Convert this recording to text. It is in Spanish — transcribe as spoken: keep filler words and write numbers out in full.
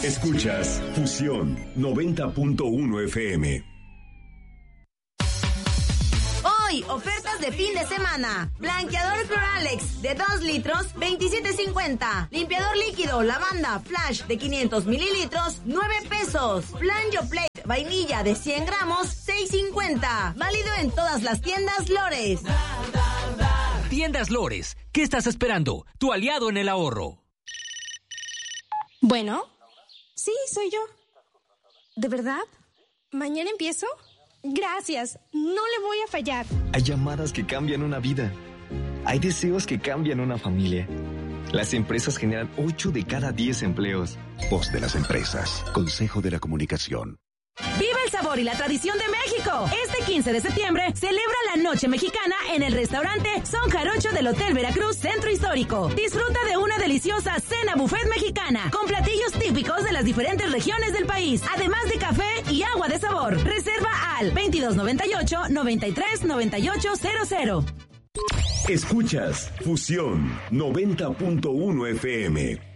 Escuchas Fusión noventa punto uno F M. Hoy, ofertas de fin de semana. Blanqueador Cloralex de dos litros, veintisiete cincuenta. Limpiador líquido Lavanda Flash de quinientos mililitros, nueve pesos. Flanjo Plate vainilla de cien gramos, seis cincuenta. Válido en todas las tiendas Lores. Tiendas Lores, ¿qué estás esperando? Tu aliado en el ahorro. Bueno, sí, soy yo. ¿De verdad? ¿Mañana empiezo? Gracias, no le voy a fallar. Hay llamadas que cambian una vida. Hay deseos que cambian una familia. Las empresas generan ocho de cada diez empleos. Voz de las empresas. Consejo de la Comunicación. ¡Viva el sabor y la tradición de México! Este quince de septiembre celebra la Noche Mexicana en el restaurante Son Jarocho del Hotel Veracruz Centro Histórico. Disfruta de una deliciosa cena buffet mexicana con platillos típicos de las diferentes regiones del país, además de café y agua de sabor. Reserva al veintidós noventa y ocho, noventa y tres, noventa y ocho cero cero. Escuchas Fusión noventa punto uno F M.